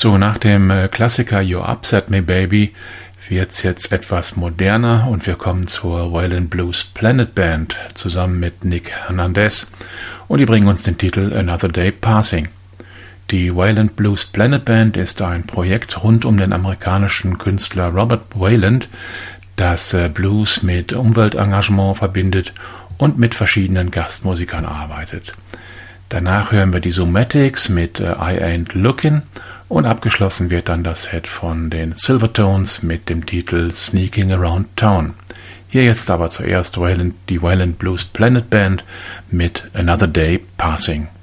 So, nach dem Klassiker You Upset Me Baby wird's jetzt etwas moderner und wir kommen zur Waylon Blues Planet Band zusammen mit Nick Hernandez und die bringen uns den Titel Another Day Passing. Die Waylon Blues Planet Band ist ein Projekt rund um den amerikanischen Künstler Robert Wayland, das Blues mit Umweltengagement verbindet und mit verschiedenen Gastmusikern arbeitet. Danach hören wir die Somatics mit I Ain't Lookin' und abgeschlossen wird dann das Set von den Silvertones mit dem Titel Sneaking Around Town. Hier jetzt aber zuerst die Waylon Blues Planet Band mit Another Day Passing.